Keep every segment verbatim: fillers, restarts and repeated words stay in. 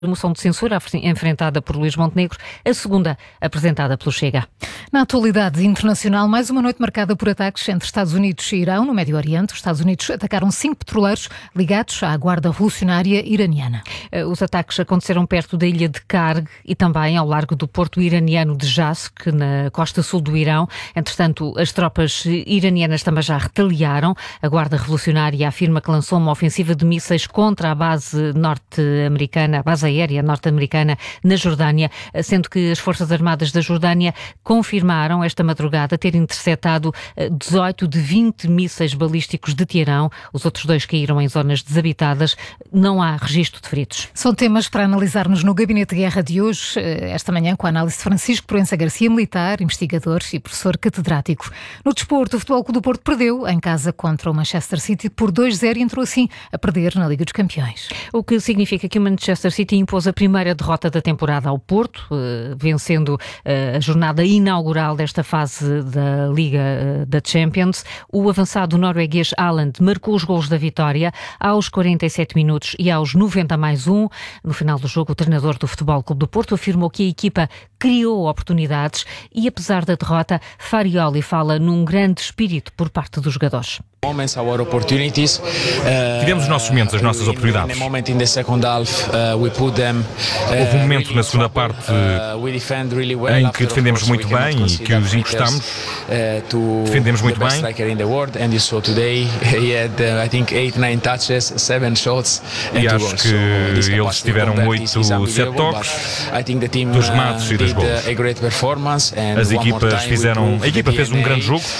moção de censura enfrentada por Luís Montenegro, a segunda apresentada pelo Chega. Na atualidade internacional, mais uma noite marcada por ataques entre Estados Unidos e Irão, no Médio Oriente. Os Estados Unidos atacaram cinco petroleiros ligados à Guarda Revolucionária iraniana. Os ataques aconteceram perto da ilha de Karg e também ao largo do porto iraniano de Jask, na costa sul do Irão. Entretanto, as tropas iranianas também já retaliaram. A Guarda Revolucionária afirma que lançou uma ofensiva de mísseis contra a base norte-americana, a base aérea norte-americana na Jordânia, sendo que as Forças Armadas da Jordânia confirmaram esta madrugada ter interceptado dezoito de vinte mísseis balísticos de Teherão. Os outros dois caíram em zonas desabitadas. Não há registro de feridos. São temas para analisarmos no Gabinete de Guerra de hoje, esta manhã, com a análise de Francisco Proença Garcia, militar, investigador e professor catedrático. No desporto, o Futebol Clube do Porto perdeu em casa contra o Manchester City por dois a zero e entrou assim a perder na Liga dos Campeões. O que significa que o Manchester City impôs a primeira derrota da temporada ao Porto, eh, vencendo eh, a jornada inaugural desta fase da Liga eh, da Champions. O avançado norueguês Haaland marcou os golos da vitória aos quarenta e sete minutos e aos noventa mais um. No final do jogo, o treinador do Futebol Clube do Porto afirmou que a equipa criou oportunidades e, apesar da derrota, Farioli fala num grande espírito por parte dos jogadores. Tivemos os nossos momentos, as nossas oportunidades. Houve um momento na segunda parte em que defendemos muito bem e que os encostámos. Defendemos muito bem. E acho que eles tiveram oito, sete toques dos remates e das gols. As equipas fizeram... A equipa fez um grande jogo.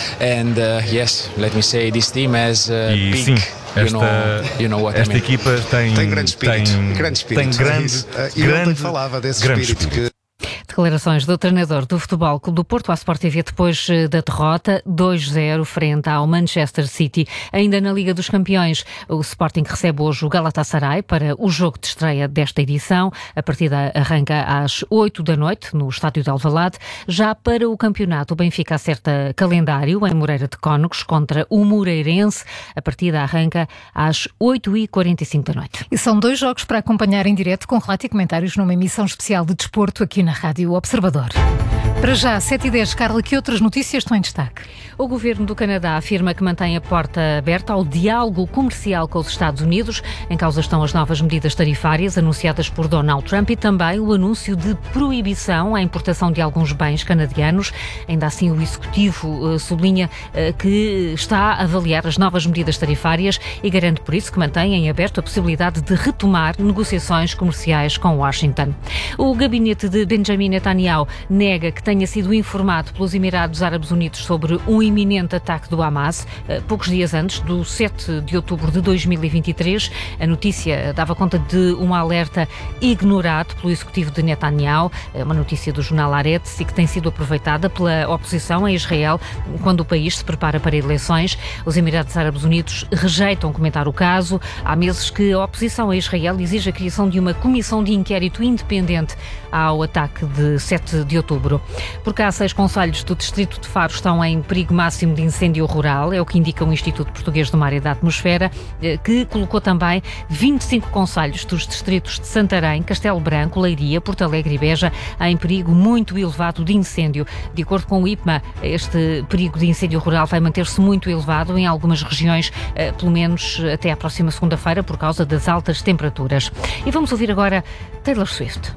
E sim, esta, esta equipa tem, tem grande espírito. Tem, grande espírito. Tem grande, e grande, ontem falava desse grande espírito. espírito. Que... Declarações do treinador do Futebol Clube do Porto à Sport T V depois da derrota dois a zero frente ao Manchester City. Ainda na Liga dos Campeões, o Sporting recebe hoje o Galatasaray para o jogo de estreia desta edição. A partida arranca às oito da noite no estádio de Alvalade. Já para o campeonato, o Benfica acerta calendário em Moreira de Cónegos contra o Moreirense. A partida arranca às oito e quarenta e cinco da noite. E são dois jogos para acompanhar em direto com relato e comentários numa emissão especial de desporto aqui na Rádio Observador. Para já, sete e dez, Carla, que outras notícias estão em destaque? O governo do Canadá afirma que mantém a porta aberta ao diálogo comercial com os Estados Unidos. Em causa estão as novas medidas tarifárias anunciadas por Donald Trump e também o anúncio de proibição à importação de alguns bens canadianos. Ainda assim, o Executivo uh, sublinha uh, que está a avaliar as novas medidas tarifárias e garante por isso que mantém em aberto a possibilidade de retomar negociações comerciais com Washington. O gabinete de Benjamin Netanyahu nega que tenha sido informado pelos Emirados Árabes Unidos sobre um iminente ataque do Hamas, poucos dias antes do sete de outubro de dois mil e vinte e três. A notícia dava conta de um alerta ignorado pelo executivo de Netanyahu, uma notícia do jornal Haaretz e que tem sido aproveitada pela oposição a Israel quando o país se prepara para eleições. Os Emirados Árabes Unidos rejeitam comentar o caso. Há meses que a oposição a Israel exige a criação de uma comissão de inquérito independente ao ataque de sete de outubro. Por cá, seis concelhos do distrito de Faro estão em perigo máximo de incêndio rural, é o que indica o Instituto Português do Mar e da Atmosfera, que colocou também vinte e cinco concelhos dos distritos de Santarém, Castelo Branco, Leiria, Porto Alegre e Beja em perigo muito elevado de incêndio. De acordo com o I P M A, este perigo de incêndio rural vai manter-se muito elevado em algumas regiões, pelo menos até à próxima segunda-feira, por causa das altas temperaturas. E vamos ouvir agora Taylor Swift.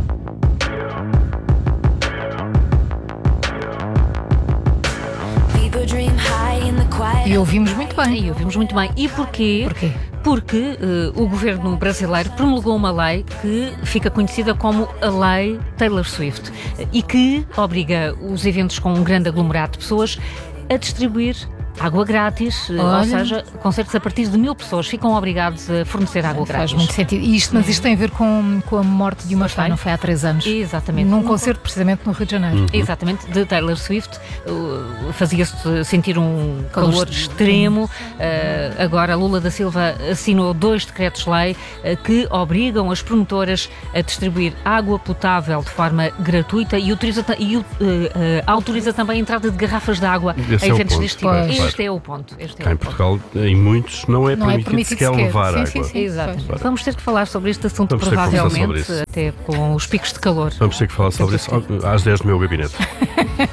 E ouvimos muito bem. E ouvimos muito bem. E porquê? Porquê? Porque uh, o governo brasileiro promulgou uma lei que fica conhecida como a Lei Taylor Swift e que obriga os eventos com um grande aglomerado de pessoas a distribuir água grátis, Olha. ou seja, concertos a partir de mil pessoas ficam obrigados a fornecer água Faz grátis. muito sentido. E isto, mas isto tem a ver com, com a morte de uma fã, não foi há três anos? Exatamente. Num concerto precisamente no Rio de Janeiro. Uhum. Exatamente, de Taylor Swift. Uh, fazia-se sentir um calor, calor extremo. Uh, agora Lula da Silva assinou dois decretos-lei uh, que obrigam as promotoras a distribuir água potável de forma gratuita e, autoriza, e uh, uh, autoriza também a entrada de garrafas de água Esse a é eventos deste tipo. Pois. beber. Este é o ponto. Este é Cá o em ponto. Portugal, em muitos, não é Não permitido, é permitido sequer sequer. levar Sim, água. sim, sim. Exato. Pois. Vamos ter que falar sobre este assunto, Vamos ter que conversar provavelmente, sobre isso. até com os picos de calor. Vamos ter que falar sobre isso às dez do meu gabinete.